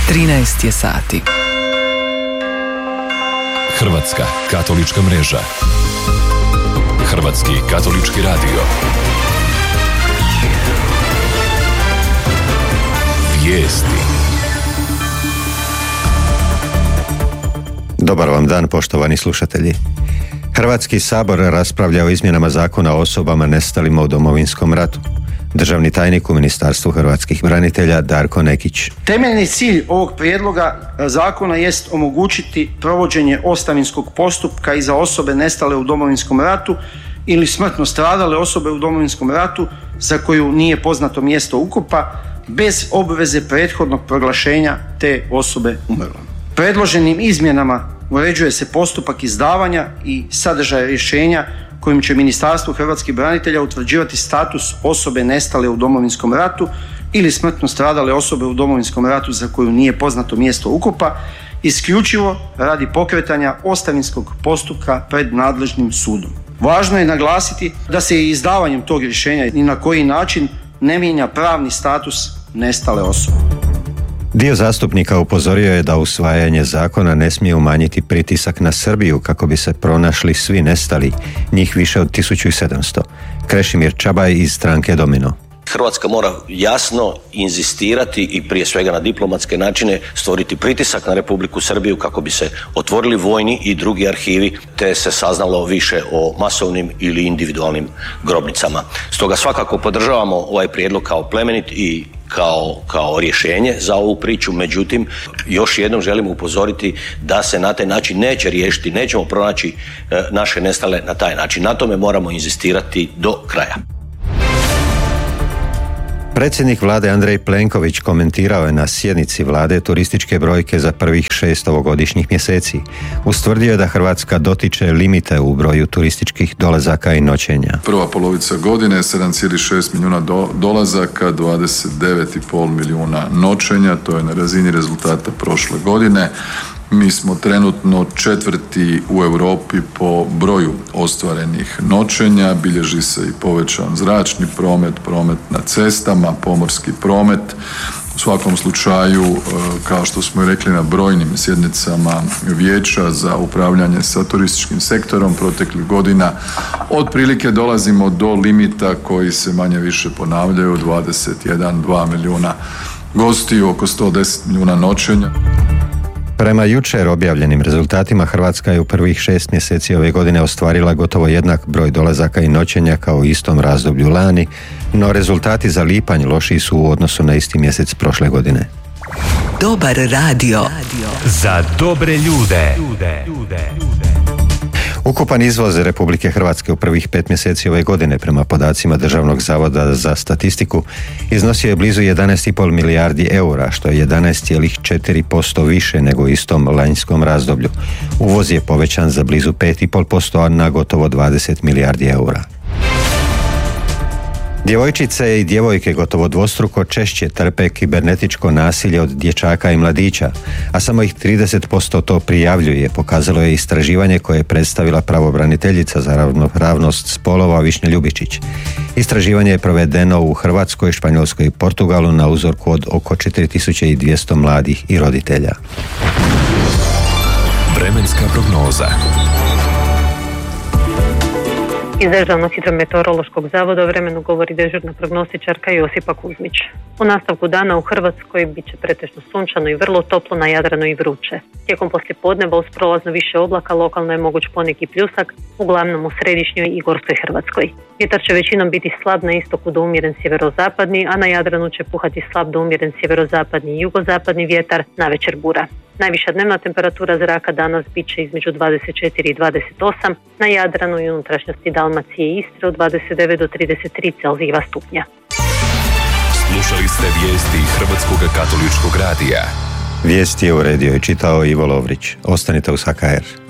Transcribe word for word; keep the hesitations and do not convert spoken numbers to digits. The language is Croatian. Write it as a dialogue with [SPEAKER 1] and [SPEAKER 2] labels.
[SPEAKER 1] trinaest je sati.
[SPEAKER 2] Hrvatska katolička mreža. Hrvatski katolički radio. Vijesti.
[SPEAKER 3] Dobar vam dan, poštovani slušatelji. Hrvatski sabor raspravlja o izmjenama zakona o osobama nestalima u Domovinskom ratu. Državni tajnik u Ministarstvu hrvatskih branitelja Darko Nekić.
[SPEAKER 4] Temeljni cilj ovog prijedloga zakona jest omogućiti provođenje ostavinskog postupka i za osobe nestale u Domovinskom ratu ili smrtno stradale osobe u Domovinskom ratu za koju nije poznato mjesto ukopa, bez obveze prethodnog proglašenja te osobe umrlom. Predloženim izmjenama uređuje se postupak izdavanja i sadržaj rješenja kojim će Ministarstvo hrvatskih branitelja utvrđivati status osobe nestale u Domovinskom ratu ili smrtno stradale osobe u Domovinskom ratu za koju nije poznato mjesto ukopa, isključivo radi pokretanja ostavinskog postupka pred nadležnim sudom. Važno je naglasiti da se i izdavanjem tog rješenja ni na koji način ne mijenja pravni status nestale osobe.
[SPEAKER 3] Dio zastupnika upozorio je da usvajanje zakona ne smije umanjiti pritisak na Srbiju kako bi se pronašli svi nestali, njih više od tisuću sedamsto. Krešimir Čabaj iz stranke Domino.
[SPEAKER 5] Hrvatska mora jasno inzistirati i prije svega na diplomatske načine stvoriti pritisak na Republiku Srbiju kako bi se otvorili vojni i drugi arhivi te se saznalo više o masovnim ili individualnim grobnicama. Stoga svakako podržavamo ovaj prijedlog kao plemenit i Kao, kao rješenje za ovu priču, međutim još jednom želim upozoriti da se na taj način neće riješiti, nećemo pronaći e, naše nestale na taj način. Na tome moramo inzistirati do kraja.
[SPEAKER 3] Predsjednik vlade Andrej Plenković komentirao je na sjednici vlade turističke brojke za prvih šest ovogodišnjih mjeseci. Ustvrdio je da Hrvatska dotiče limite u broju turističkih dolazaka i noćenja.
[SPEAKER 6] Prva polovica godine sedam zarez šest milijuna do, dolazaka, dvadeset devet zarez pet milijuna noćenja, to je na razini rezultata prošle godine. Mi smo trenutno četvrti u Europi po broju ostvarenih noćenja, bilježi se i povećan zračni promet, promet na cestama, pomorski promet. U svakom slučaju, kao što smo i rekli na brojnim sjednicama vijeća za upravljanje sa turističkim sektorom proteklih godina, otprilike dolazimo do limita koji se manje više ponavljaju, dvadeset jedan, dva milijuna gostiju, oko sto deset milijuna noćenja.
[SPEAKER 3] Prema jučer objavljenim rezultatima, Hrvatska je u prvih šest mjeseci ove godine ostvarila gotovo jednak broj dolazaka i noćenja kao u istom razdoblju lani, no rezultati za lipanj lošiji su u odnosu na isti mjesec prošle godine.
[SPEAKER 1] Dobar radio.
[SPEAKER 2] Za dobre ljude.
[SPEAKER 3] Ukupan izvoz Republike Hrvatske u prvih pet mjeseci ove godine prema podacima Državnog zavoda za statistiku iznosio je blizu jedanaest zarez pet milijardi eura, što je jedanaest zarez četiri posto više nego u istom lanjskom razdoblju. Uvoz je povećan za blizu pet zarez pet posto, a na gotovo dvadeset milijardi eura. Djevojčice i djevojke gotovo dvostruko češće trpe kibernetičko nasilje od dječaka i mladića, a samo ih trideset posto to prijavljuje, pokazalo je istraživanje koje je predstavila pravobraniteljica za ravnopravnost spolova Višnja Ljubičić. Istraživanje je provedeno u Hrvatskoj, Španjolskoj i Portugalu na uzorku od oko četiri tisuće dvjesto mladih i roditelja.
[SPEAKER 2] Vremenska prognoza.
[SPEAKER 7] Iz Državnog hidrometeorološkog zavoda o vremenu govori dežurna prognostičarka Josipa Kuzmić. U nastavku dana u Hrvatskoj bit će pretežno sunčano i vrlo toplo, na Jadranu i vruće. Tijekom poslijepodneva uz prolazno više oblaka lokalno je moguć poneki pljusak, uglavnom u središnjoj i gorskoj Hrvatskoj. Vjetar će većinom biti slab na istoku do umjeren sjeverozapadni, a na Jadranu će puhati slab do umjeren sjeverozapadni i jugozapadni vjetar, navečer bura. Najviša dnevna temperatura zraka danas bit će između dvadeset četiri i dvadeset osam, na Jadranu i unutrašnjosti Dalmacije i Istre od dvadeset devet do trideset tri Celzijeva stupnja.
[SPEAKER 2] Slušali ste vijesti Hrvatskog katoličkog radija.
[SPEAKER 3] Vijesti je uredio i čitao Ivo Lovrić. Ostanite uz H K R.